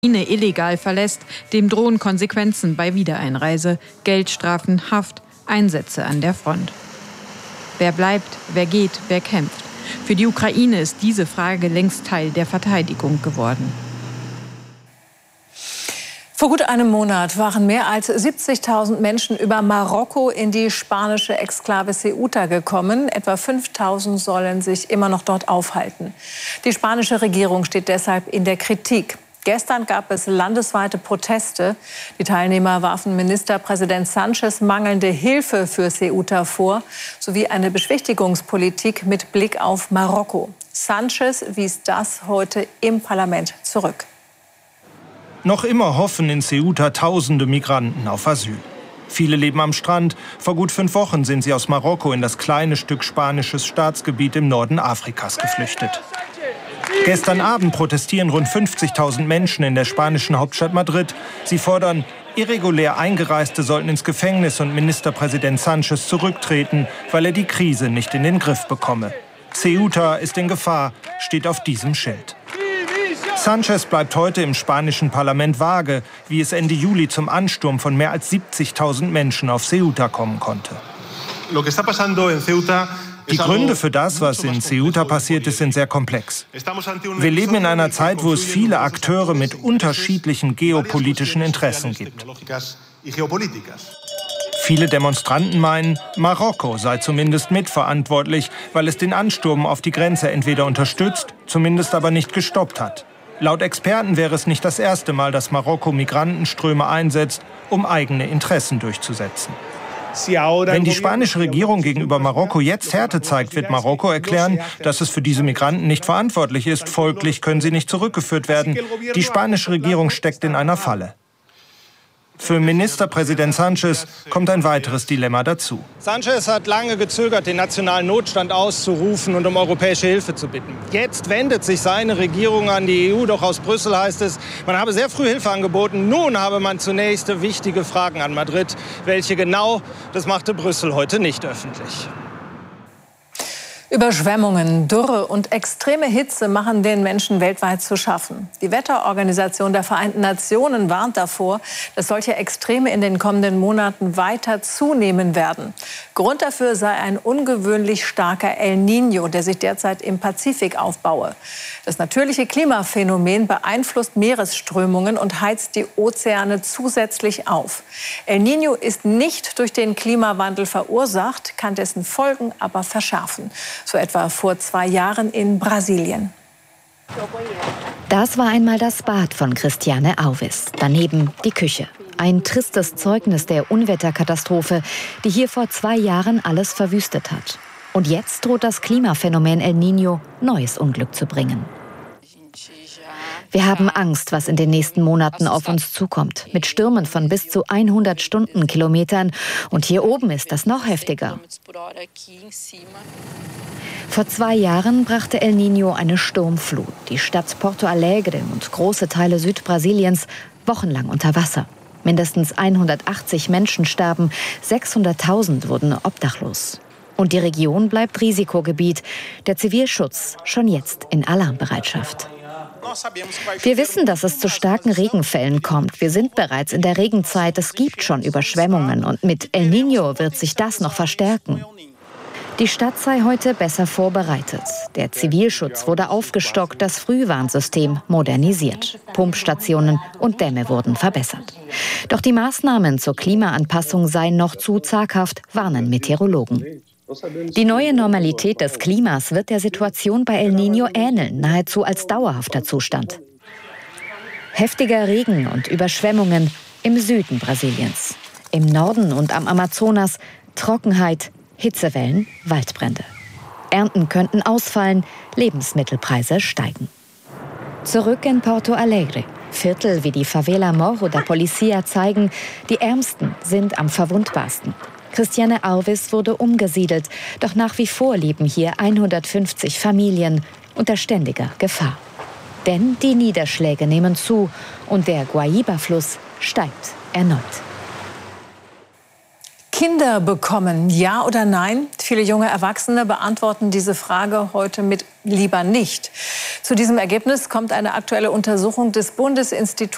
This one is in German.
illegal verlässt, dem drohen Konsequenzen bei Wiedereinreise, Geldstrafen, Haft, Einsätze an der Front. Wer bleibt, wer geht, wer kämpft? Für die Ukraine ist diese Frage längst Teil der Verteidigung geworden. Vor gut einem Monat waren mehr als 70.000 Menschen über Marokko in die spanische Exklave Ceuta gekommen. Etwa 5.000 sollen sich immer noch dort aufhalten. Die spanische Regierung steht deshalb in der Kritik. Gestern gab es landesweite Proteste. Die Teilnehmer warfen Ministerpräsident Sánchez mangelnde Hilfe für Ceuta vor, sowie eine Beschwichtigungspolitik mit Blick auf Marokko. Sánchez wies das heute im Parlament zurück. Noch immer hoffen in Ceuta tausende Migranten auf Asyl. Viele leben am Strand. Vor gut 5 Wochen sind sie aus Marokko in das kleine Stück spanisches Staatsgebiet im Norden Afrikas geflüchtet. Gestern Abend protestieren rund 50.000 Menschen in der spanischen Hauptstadt Madrid. Sie fordern, irregulär Eingereiste sollten ins Gefängnis und Ministerpräsident Sánchez zurücktreten, weil er die Krise nicht in den Griff bekomme. Ceuta ist in Gefahr, steht auf diesem Schild. Sánchez bleibt heute im spanischen Parlament vage, wie es Ende Juli zum Ansturm von mehr als 70.000 Menschen auf Ceuta kommen konnte. Die Gründe für das, was in Ceuta passiert ist, sind sehr komplex. Wir leben in einer Zeit, wo es viele Akteure mit unterschiedlichen geopolitischen Interessen gibt. Viele Demonstranten meinen, Marokko sei zumindest mitverantwortlich, weil es den Ansturm auf die Grenze entweder unterstützt, zumindest aber nicht gestoppt hat. Laut Experten wäre es nicht das erste Mal, dass Marokko Migrantenströme einsetzt, um eigene Interessen durchzusetzen. Wenn die spanische Regierung gegenüber Marokko jetzt Härte zeigt, wird Marokko erklären, dass es für diese Migranten nicht verantwortlich ist. Folglich können sie nicht zurückgeführt werden. Die spanische Regierung steckt in einer Falle. Für Ministerpräsident Sánchez kommt ein weiteres Dilemma dazu. Sánchez hat lange gezögert, den nationalen Notstand auszurufen und um europäische Hilfe zu bitten. Jetzt wendet sich seine Regierung an die EU, doch aus Brüssel heißt es, man habe sehr früh Hilfe angeboten. Nun habe man zunächst wichtige Fragen an Madrid. Welche genau, das machte Brüssel heute nicht öffentlich. Überschwemmungen, Dürre und extreme Hitze machen den Menschen weltweit zu schaffen. Die Wetterorganisation der Vereinten Nationen warnt davor, dass solche Extreme in den kommenden Monaten weiter zunehmen werden. Grund dafür sei ein ungewöhnlich starker El Niño, der sich derzeit im Pazifik aufbaue. Das natürliche Klimaphänomen beeinflusst Meeresströmungen und heizt die Ozeane zusätzlich auf. El Niño ist nicht durch den Klimawandel verursacht, kann dessen Folgen aber verschärfen. So etwa vor 2 Jahren in Brasilien. Das war einmal das Bad von Cristiane Alves. Daneben die Küche. Ein tristes Zeugnis der Unwetterkatastrophe, die hier vor 2 Jahren alles verwüstet hat. Und jetzt droht das Klimaphänomen El Niño neues Unglück zu bringen. Wir haben Angst, was in den nächsten Monaten auf uns zukommt. Mit Stürmen von bis zu 100 Stundenkilometern. Und hier oben ist das noch heftiger. Vor 2 Jahren brachte El Niño eine Sturmflut. Die Stadt Porto Alegre und große Teile Südbrasiliens wochenlang unter Wasser. Mindestens 180 Menschen starben, 600.000 wurden obdachlos. Und die Region bleibt Risikogebiet. Der Zivilschutz schon jetzt in Alarmbereitschaft. Wir wissen, dass es zu starken Regenfällen kommt. Wir sind bereits in der Regenzeit. Es gibt schon Überschwemmungen. Und mit El Niño wird sich das noch verstärken. Die Stadt sei heute besser vorbereitet. Der Zivilschutz wurde aufgestockt, das Frühwarnsystem modernisiert. Pumpstationen und Dämme wurden verbessert. Doch die Maßnahmen zur Klimaanpassung seien noch zu zaghaft, warnen Meteorologen. Die neue Normalität des Klimas wird der Situation bei El Niño ähneln, nahezu als dauerhafter Zustand. Heftiger Regen und Überschwemmungen im Süden Brasiliens. Im Norden und am Amazonas Trockenheit, Hitzewellen, Waldbrände. Ernten könnten ausfallen, Lebensmittelpreise steigen. Zurück in Porto Alegre. Viertel wie die Favela Morro da Policia zeigen, die Ärmsten sind am verwundbarsten. Cristiane Alves wurde umgesiedelt, doch nach wie vor leben hier 150 Familien unter ständiger Gefahr. Denn die Niederschläge nehmen zu und der Guaíba-Fluss steigt erneut. Kinder bekommen, ja oder nein? Viele junge Erwachsene beantworten diese Frage heute mit lieber nicht. Zu diesem Ergebnis kommt eine aktuelle Untersuchung des Bundesinstituts